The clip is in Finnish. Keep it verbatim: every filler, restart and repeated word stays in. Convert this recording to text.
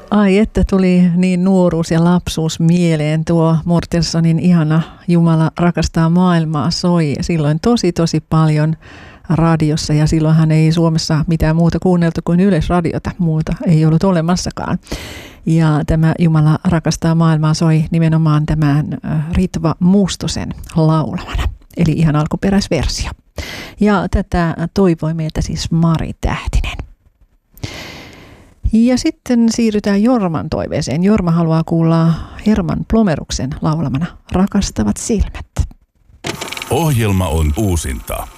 Ai että tuli niin nuoruus ja lapsuus mieleen. Tuo Mortensonin ihana Jumala rakastaa maailmaa soi silloin tosi tosi paljon radiossa ja silloinhan ei Suomessa mitään muuta kuunneltu kuin Yleisradiota, muuta ei ollut olemassakaan. Ja tämä Jumala rakastaa maailmaa soi nimenomaan tämän Ritva Mustosen laulamana, eli ihan alkuperäisversio. Ja tätä toivoi meiltä siis Mari Tähtinen. Ja sitten siirrytään Jorman toiveeseen. Jorma haluaa kuulla Herman Plomeruksen laulamana Rakastavat silmät. Ohjelma on uusinta.